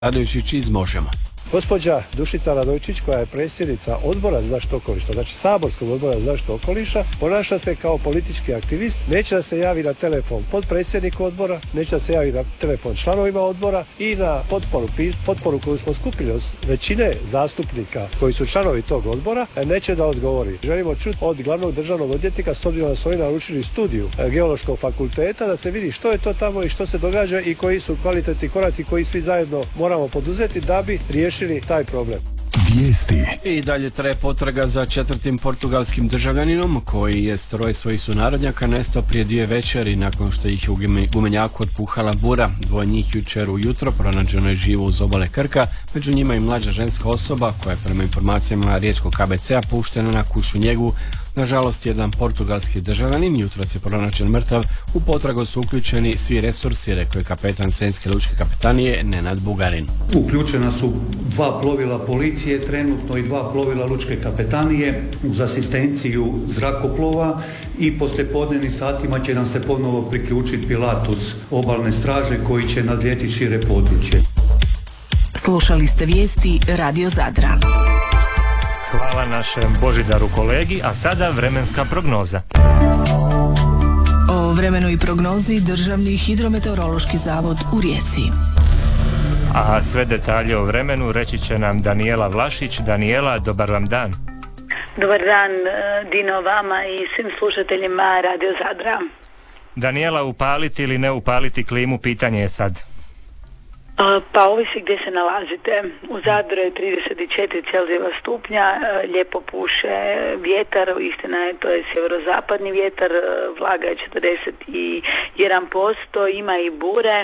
Radojčić iz Možemo. Gospođa Dušica Radojčić, koja je predsjednica odbora za zaštitu okoliša, znači saborskog odbora za zaštitu okoliša, ponaša se kao politički aktivist, neće da se javi na telefon podpredsjedniku odbora, neće da se javi na telefon članovima odbora i na potporu koju smo skupili od većine zastupnika koji su članovi tog odbora, neće da odgovori. Želimo čuti od glavnog državnog odvjetnika, s obzirom da su oni naručili studiju Geološkog fakulteta, da se vidi što je to tamo i što se događa i koji su kvalitetni koraci koji svi zajedno moramo poduzeti da bi riješili taj problem. Vijesti. I dalje traje potraga za 4. portugalskim državljaninom koji je s 3 svojih sunarodnjaka nestao prije 2 večeri nakon što ih je u gumenjaku otpuhala bura. 2 njih jučer ujutro pronađeno je živo uz obale Krka, među njima i mlađa ženska osoba koja je prema informacijama riječkog KBC-a puštena na kućnu njegu. Nažalost, jedan portugalski državljanin jutros je pronađen mrtav. U potragu su uključeni svi resursi, rekao je kapetan Senjske lučke kapetanije Nenad Bugarin. Uključena su 2 plovila policije, trenutno i 2 plovila lučke kapetanije uz asistenciju zrakoplova i poslijepodnevnim satima će nam se ponovo priključiti Pilatus obalne straže koji će nadlijeti šire područje. Slušali ste vijesti Radio Zadra. Hvala našem Božidaru kolegi, a sada vremenska prognoza. O vremenu i prognozi Državni hidrometeorološki zavod u Rijeci. A sve detalje o vremenu reći će nam Danijela Vlašić. Danijela, dobar vam dan. Dobar dan, Dino, vama i svim slušateljima Radio Zadra. Danijela, upaliti ili ne upaliti klimu, pitanje je sad. Pa ovisi gdje se nalazite. U Zadru je 34 Celzijeva stupnja, lijepo puše vjetar, istina je, to je sjeverozapadni vjetar, vlaga je 41%, ima i bure.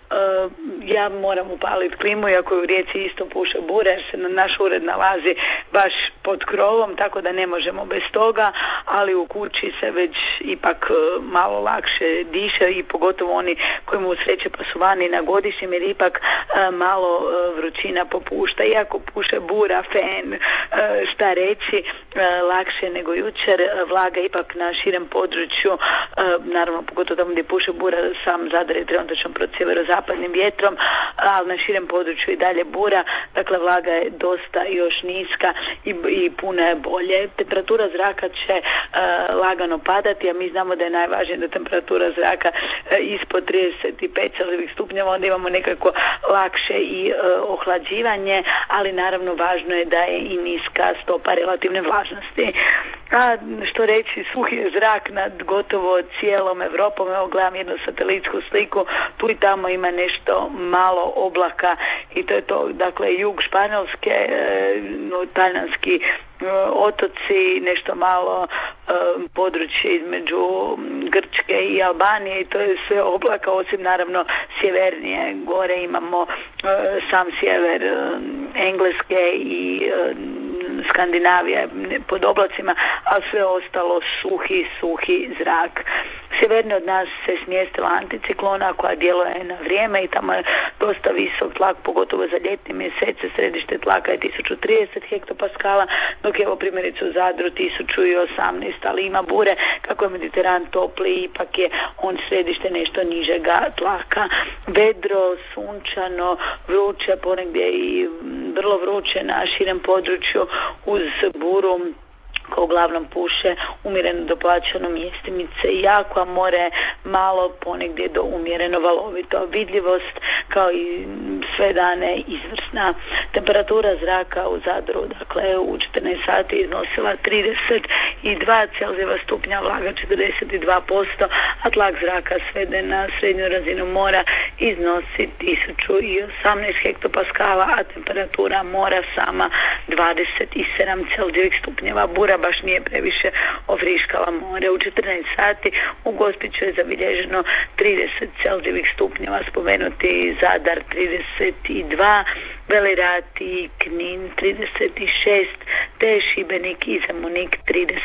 Ja moram upaliti klimu, iako u Rijeci isto puše bure, jer se naš ured nalazi baš pod krovom, tako da ne možemo bez toga, ali u kući se već ipak malo lakše diše i pogotovo oni koji mu sreće pa su vani na godišnjem, jer ipak malo vrućina popušta. Iako puše bura, fen, šta reći, lakše nego jučer, vlaga ipak na širem području, naravno pogotovo tamo gdje puše bura, sam Zadar je trenutačno pod sjeverozapadnim vjetrom, ali na širem području i dalje bura, dakle vlaga je dosta još niska i puno je bolje. Temperatura zraka će lagano padati, a mi znamo da je najvažnije da temperatura zraka ispod 35 Celzijevih stupnjeva, onda imamo nekako lakše i ohlađivanje, ali naravno važno je da je i niska stopa relativne vlažnosti. A što reći, suhi je zrak nad gotovo cijelom Europom. Evo gledam jednu satelitsku sliku, tu i tamo ima nešto malo oblaka i to je to, dakle jug Španjolske, talijanski otoci, nešto malo područje između Grčke i Albanije i to je sve oblaka, osim naravno sjevernije gore imamo sam sjever Engleske i Skandinavija pod oblacima, a sve ostalo suhi zrak. Sjevernije od nas se smjestila anticiklona koja djeluje na vrijeme i tamo je dosta visok tlak, pogotovo za ljetne mjesece. Središte tlaka je 1030 hektopaskala, dok je evo primjerice u Zadru 1018, ali ima bure. Kako je Mediteran topli, ipak je on središte nešto nižega tlaka. Vedro, sunčano, vruće, ponegdje i vrlo vruće na širem području uz buru ko uglavnom puše umjereno do pojačano mjestimice jako, a more malo ponegdje do umjereno valovito. Vidljivost kao i sve dane izvrsna. Temperatura zraka u Zadru, dakle u 14 sati iznosila 32 Celzijeva stupnja, vlaga 42%, a tlak zraka sveden na srednju razinu mora iznosi 1018 hektopaskala, a temperatura mora sama 27 Celzijevih stupnjeva. Bura baš nije previše ofriškala more. U 14 sati u Gospiću je zabilježeno 30 Celzijevih stupnjeva, spomenuti Zadar 32, Velirati, Knin 36, te Šibenik i Zemunik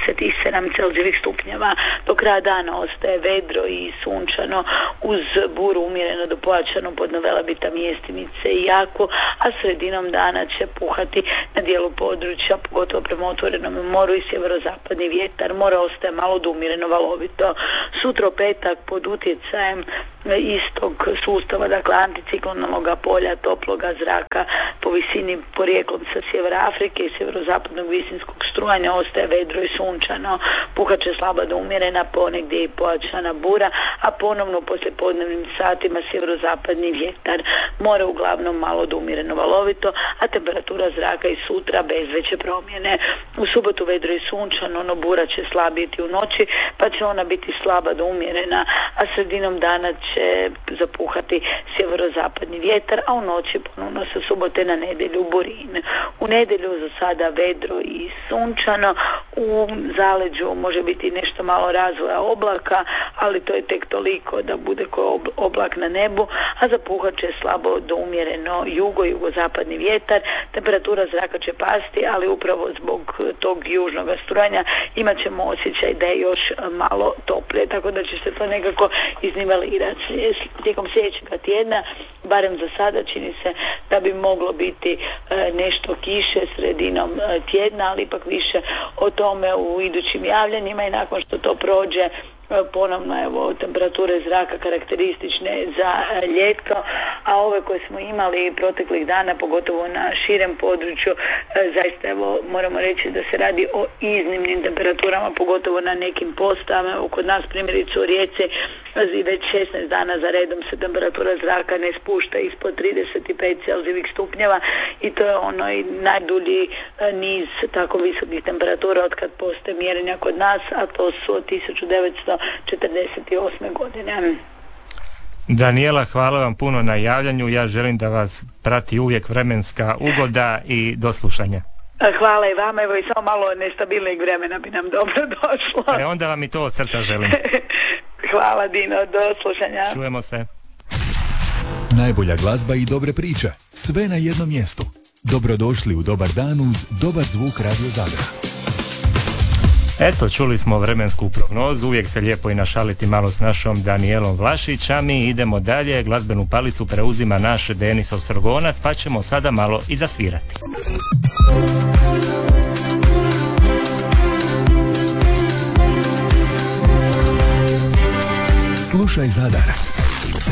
37 celzijevih stupnjeva. Do kraja dana ostaje vedro i sunčano uz buru umjereno do pojačano pod Velebita, Mjestinice i Jaku, a sredinom dana će puhati na dijelu područja, pogotovo prema otvorenom moru i sjeverozapadni vjetar. More ostaje malo do umjereno valovito. Sutra petak pod utjecajem istog sustava, dakle anticiklonalnog polja, toploga zraka po visini porijeklom sa sjevera Afrike i sjeverozapadnog visinskog strujanja ostaje vedro i sunčano. Puhat će slaba do umjerena, ponegdje i pojačana bura, a ponovno u poslijepodnevnim satima sjeverozapadni vjetar. More uglavnom malo do umjereno valovito, a temperatura zraka i sutra bez veće promjene. U subotu vedro i sunčano, no bura će slabiti u noći, pa će ona biti slaba do umjerena, a sredinom dana će zapuhati sjeverozapadni vjetar, a u noći ponovno sa subote na nedjelju burin. U nedjelju za sada vedro i sunčano, u zaleđu može biti nešto malo razvoja oblaka, ali to je tek toliko da bude ko oblak na nebu, a zapuhat će slabo do umjereno jugozapadni vjetar. Temperatura zraka će pasti, ali upravo zbog tog južnog strujanja imat ćemo osjećaj da je još malo toplije, tako da će se to nekako iznivelirati. Tijekom sljedećega tjedna, barem za sada, čini se da bi moglo biti nešto kiše sredinom tjedna, ali ipak više o tome u idućim javljanjima i nakon što to prođe ponovno evo temperature zraka karakteristične za ljeto, a ove koje smo imali proteklih dana, pogotovo na širem području, zaista evo moramo reći da se radi o iznimnim temperaturama, pogotovo na nekim postajama. Evo kod nas primjerice u Rijeci već 16 dana za redom se temperatura zraka ne spušta ispod 35 celzijevih stupnjeva i to je onaj najdulji niz tako visokih temperatura od kad postoje mjerenja kod nas, a to su od 1948. godine. Danijela, hvala vam puno na javljanju. Ja želim da vas prati uvijek vremenska ugoda i do slušanja. Hvala i vama, evo i samo malo nestabilnijeg vremena bi nam dobro došlo. Onda vam i to od srca želim. Hvala Dino, do slušanja. Čujemo se. Najbolja glazba i dobre priče, sve na jednom mjestu. Dobrodošli u Dobar dan uz dobar zvuk Radio Zadra. Eto, čuli smo vremensku prognozu, uvijek se lijepo i našaliti malo s našom Danijelom Vlašić, a mi idemo dalje, glazbenu palicu preuzima naš Denis Ostrogonac, pa ćemo sada malo i zasvirati. Slušaj Zadar.